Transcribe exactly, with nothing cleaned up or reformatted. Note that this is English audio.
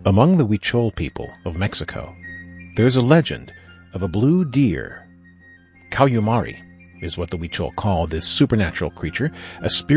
Among the Huichol people of Mexico, there is a legend of a blue deer. Cayumari is what the Huichol call this supernatural creature, a spirit